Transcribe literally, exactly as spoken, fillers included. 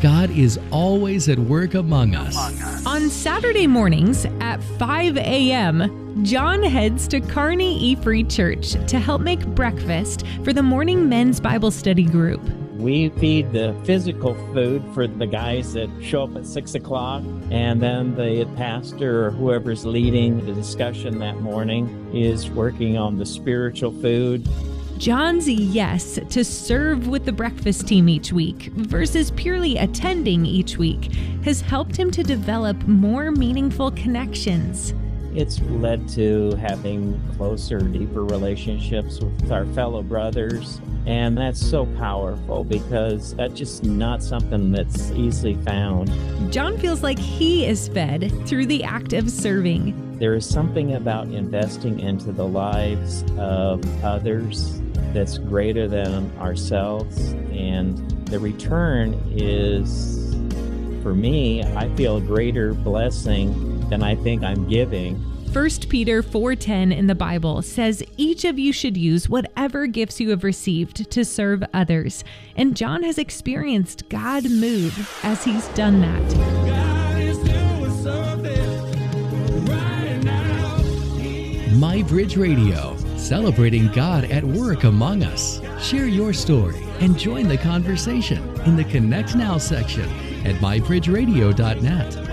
God is always at work among us. On Saturday mornings at five a.m., John heads to Kearney E. Free Church to help make breakfast for the morning men's Bible study group. We feed the physical food for the guys that show up at six o'clock, and then the pastor or whoever's leading the discussion that morning is working on the spiritual food. John's yes to serve with the breakfast team each week versus purely attending each week has helped him to develop more meaningful connections. It's led to having closer, deeper relationships with our fellow brothers, and that's so powerful because that's just not something that's easily found. John feels like he is fed through the act of serving. There is something about investing into the lives of others that's greater than ourselves, and the return is, for me, I feel a greater blessing than I think I'm giving. First Peter four ten in the Bible says each of you should use whatever gifts you have received to serve others, and John has experienced God move as he's done that. God is doing something right now. My Bridge Radio, celebrating God at work among us. Share your story and join the conversation in the Connect Now section at my bridge radio dot net.